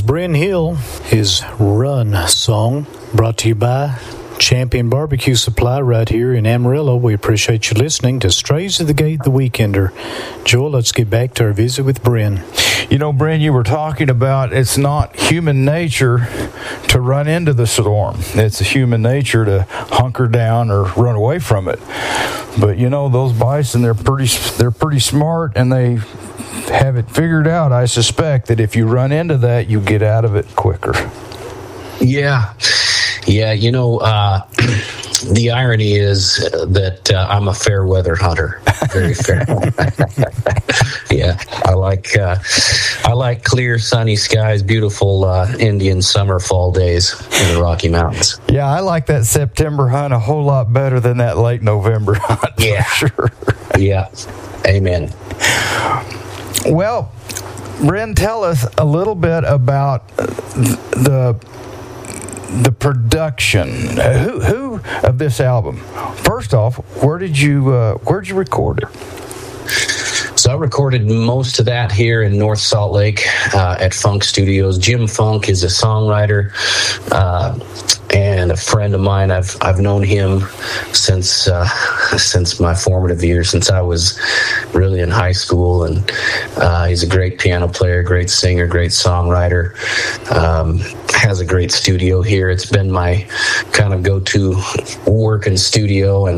Bryn Hill, his Run song, brought to you by Champion Barbecue Supply right here in Amarillo. We appreciate you listening to Strays to the Gate, the Weekender. Joel, let's get back to our visit with Bryn. You know, Bryn, you were talking about it's not human nature to run into the storm. It's human nature to hunker down or run away from it. But, you know, those bison, they're pretty smart, and they have it figured out, I suspect, that if you run into that, you get out of it quicker. Yeah, you know, the irony is that I'm a fair weather hunter. Very fair. Yeah, I like clear, sunny skies, beautiful Indian summer, fall days in the Rocky Mountains. Yeah, I like that September hunt a whole lot better than that late November hunt. Yeah, for sure. Yeah, amen. Well, Bryn, tell us a little bit about the production. Who of this album? First off, where'd you record it? So I recorded most of that here in North Salt Lake at Funk Studios. Jim Funk is a songwriter and a friend of mine. I've known him since my formative years, since I was really in high school, and he's a great piano player, great singer, great songwriter. Has a great studio here. It's been my kind of go-to work and studio,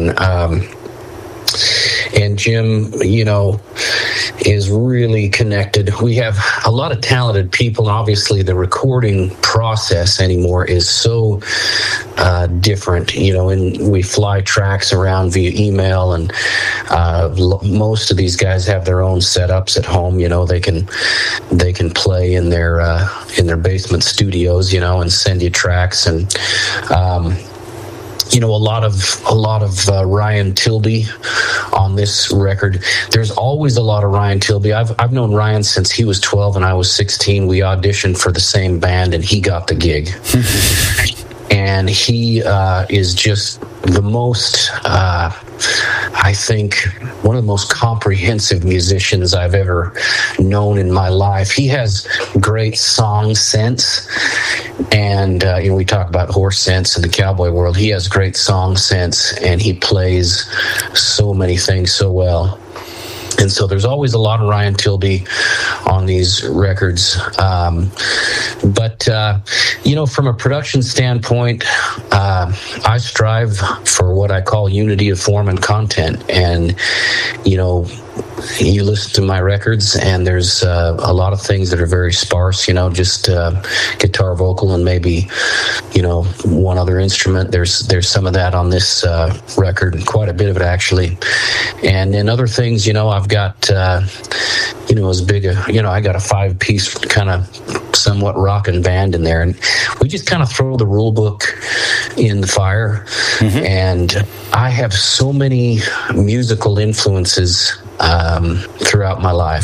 and Jim, you know, is really connected. We have a lot of talented people, and obviously the recording process anymore is so different, you know, and we fly tracks around via email, and most of these guys have their own setups at home. You know, they can play in their basement studios, you know, and send you tracks, and you know, a lot of Ryan Tilby on this record. There's always a lot of Ryan Tilby. I've known Ryan since he was 12 and I was 16. We auditioned for the same band, and he got the gig. And he is just the most, I think, one of the most comprehensive musicians I've ever known in my life. He has great song sense, and you know, we talk about horse sense in the cowboy world. He has great song sense, and he plays so many things so well. And so there's always a lot of Ryan Tilby on these records. But you know, from a production standpoint, I strive for what I call unity of form and content. And, you know, you listen to my records, and there's a lot of things that are very sparse, you know, just guitar, vocal, and maybe, you know, one other instrument. There's some of that on this record, and quite a bit of it, actually. And then other things, you know, I've got, you know, as big a, you know, I got a 5-piece kind of somewhat rockin' band in there, and we just kind of throw the rule book in the fire. Mm-hmm. And I have so many musical influences throughout my life.